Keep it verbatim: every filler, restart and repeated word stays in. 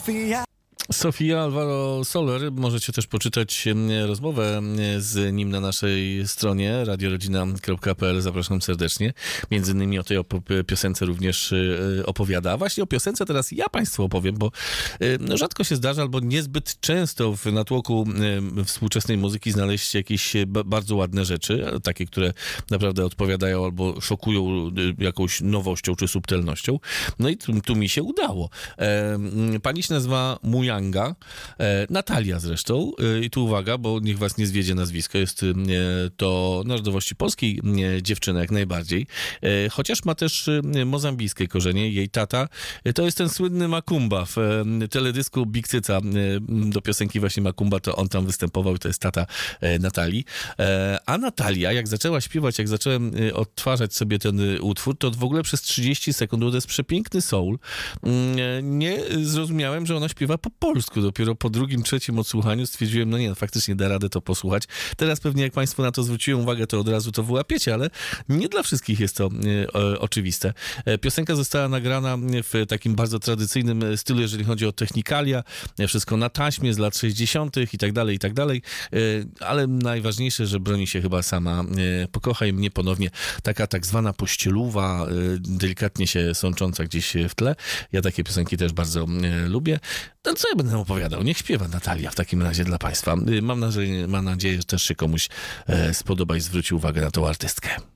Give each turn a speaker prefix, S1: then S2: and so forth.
S1: Sofia.
S2: Sofia Alvaro Soler. Możecie też poczytać rozmowę z nim na naszej stronie radio rodzina kropka p l. Zapraszam serdecznie. Między innymi o tej op- piosence również opowiada. A właśnie o piosence teraz ja Państwu opowiem, bo no, rzadko się zdarza, albo niezbyt często w natłoku współczesnej muzyki znaleźć jakieś b- bardzo ładne rzeczy, takie, które naprawdę odpowiadają albo szokują jakąś nowością czy subtelnością. No i tu, tu mi się udało. E, pani się nazywa Muja Anga, e, Natalia zresztą. E, I tu uwaga, bo niech was nie zwiedzie nazwisko. Jest e, to narodowości polskiej e, dziewczyna jak najbardziej. E, chociaż ma też e, mozambijskie korzenie. Jej tata e, to jest ten słynny Makumba. W e, teledysku Big Cyca e, do piosenki właśnie Makumba to on tam występował. To jest tata e, Natalii. E, a Natalia, jak zaczęła śpiewać, jak zacząłem e, odtwarzać sobie ten e, utwór, to w ogóle przez trzydzieści sekund, to jest przepiękny soul. E, nie zrozumiałem, że ona śpiewa po polsku. Dopiero po drugim, trzecim odsłuchaniu stwierdziłem, no nie, no, faktycznie da radę to posłuchać. Teraz pewnie jak Państwo na to zwróciłem uwagę, to od razu to wyłapiecie, ale nie dla wszystkich jest to e, o, oczywiste. E, piosenka została nagrana w takim bardzo tradycyjnym stylu, jeżeli chodzi o technikalia, e, wszystko na taśmie z lat sześćdziesiątych i tak dalej, i tak dalej, e, ale najważniejsze, że broni się chyba sama e, Pokochaj mnie ponownie. Taka tak zwana pościeluwa, e, delikatnie się sącząca gdzieś w tle. Ja takie piosenki też bardzo e, lubię. No co ja będę opowiadał? Niech śpiewa Natalia w takim razie dla Państwa. Mam nadzieję, mam nadzieję, że też się komuś e, spodoba i zwróci uwagę na tą artystkę.